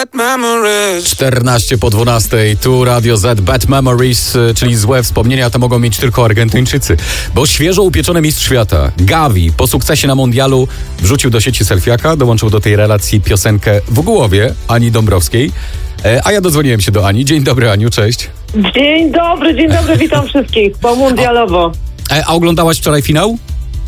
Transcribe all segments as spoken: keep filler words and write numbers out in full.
bad memories. czternaście po dwunastej, tu Radio Z, Bad Memories, czyli złe wspomnienia, to mogą mieć tylko Argentyńczycy. Bo świeżo upieczony mistrz świata, Gavi, po sukcesie na mundialu wrzucił do sieci selfiaka, dołączył do tej relacji piosenkę W głowie Ani Dąbrowskiej. A ja dodzwoniłem się do Ani. Dzień dobry, Aniu, cześć. Dzień dobry, dzień dobry, witam wszystkich, po mundialowo. A, a oglądałaś wczoraj finał?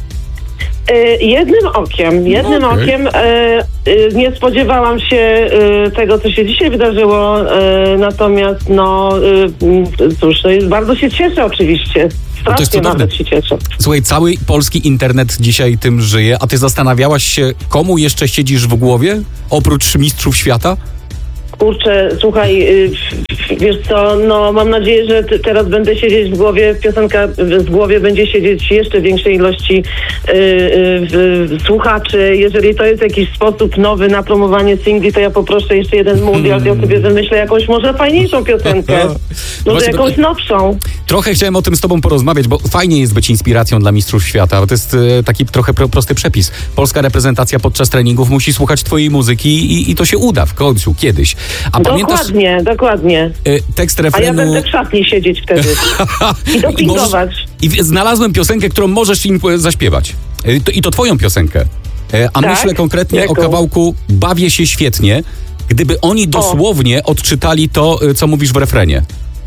Y, jednym okiem, jednym Okay. okiem y, y, nie spodziewałam się y, tego, co się dzisiaj wydarzyło, y, natomiast no y, cóż, no, bardzo się cieszę oczywiście, strasznie nawet się cieszę. Słuchaj, cały polski internet dzisiaj tym żyje, a ty zastanawiałaś się, komu jeszcze siedzisz w głowie, oprócz mistrzów świata? Kurczę, słuchaj, y, wiesz co, no mam nadzieję, że t- teraz będę siedzieć w głowie, piosenka w głowie będzie siedzieć jeszcze większej ilości y, y, słuchaczy. Jeżeli to jest jakiś sposób nowy na promowanie singli, to ja poproszę jeszcze jeden mundial, ja sobie wymyślę jakąś może fajniejszą piosenkę, może Właśnie, jakąś nowszą. Trochę chciałem o tym z tobą porozmawiać, bo fajnie jest być inspiracją dla mistrzów świata. To jest e, taki trochę pro, prosty przepis. Polska reprezentacja podczas treningów musi słuchać twojej muzyki i, i to się uda w końcu, kiedyś. A pamiętasz Dokładnie, dokładnie. e, tekst A ja refrenu... będę w szatni siedzieć wtedy i dopingować. I w- znalazłem piosenkę, którą możesz im e, zaśpiewać. E, to, I to twoją piosenkę. E, a Tak? myślę konkretnie Jaką? o kawałku Bawię się świetnie, gdyby oni dosłownie odczytali to, e, co mówisz w refrenie.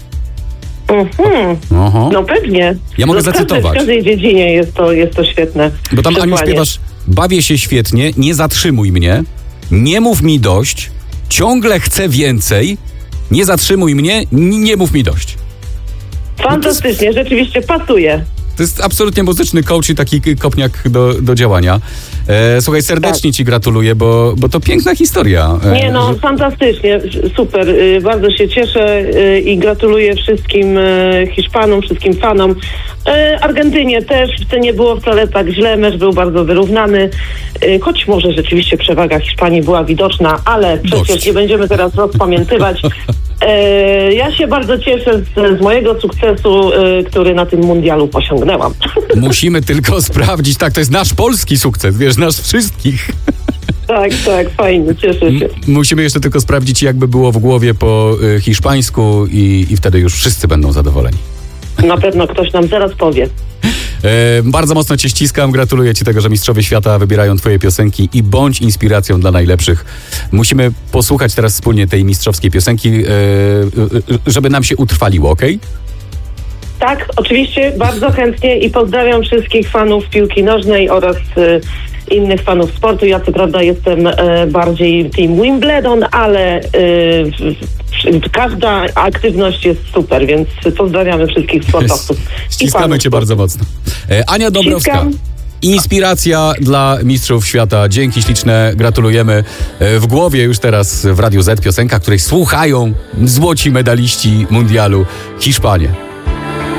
Mhm. Aha. No pewnie. Ja mogę no, w każdej- zacytować. W każdej dziedzinie jest to, jest to świetne. Bo tam, Aniu, Przesłanie. śpiewasz: bawię się świetnie, nie zatrzymuj mnie, nie mów mi dość, ciągle chcę więcej, nie zatrzymuj mnie, n- nie mów mi dość. Fantastycznie, rzeczywiście pasuje. To jest absolutnie muzyczny coach i taki k- kopniak do, do działania. E, słuchaj, serdecznie Tak. ci gratuluję, bo, bo to piękna historia. E, Nie no, że- fantastycznie, super, y, bardzo się cieszę y, i gratuluję wszystkim y, Hiszpanom, wszystkim fanom. Y, Argentynie też, to nie było wcale tak źle, mecz był bardzo wyrównany, y, choć może rzeczywiście przewaga Hiszpanii była widoczna, ale przecież Dość. nie będziemy teraz rozpamiętywać. Y, Ja się bardzo cieszę z, z mojego sukcesu, y, który na tym mundialu osiągnęłam. Musimy tylko sprawdzić, tak, to jest nasz polski sukces, wiesz, nasz wszystkich. Tak, tak, fajnie, cieszę się. M- musimy jeszcze tylko sprawdzić, jakby było w głowie po y, hiszpańsku i, i wtedy już wszyscy będą zadowoleni. Na pewno ktoś nam zaraz powie. E, bardzo mocno cię ściskam, gratuluję ci tego, że mistrzowie świata wybierają twoje piosenki i bądź inspiracją dla najlepszych. Musimy posłuchać teraz wspólnie tej mistrzowskiej piosenki, e, e, żeby nam się utrwaliło, okej? Tak, oczywiście, bardzo chętnie i pozdrawiam wszystkich fanów piłki nożnej oraz y, innych fanów sportu. Ja co prawda jestem y, bardziej team Wimbledon, ale y, w- w- każda aktywność jest super, więc pozdrawiamy wszystkich sportowców. i Ściskamy fanów cię bardzo mocno. E, Ania Dąbrowska. Ściskam. Inspiracja dla mistrzów świata. Dzięki śliczne, gratulujemy. E, W głowie już teraz w Radiu Z piosenka, której słuchają złoci medaliści mundialu Hiszpanie.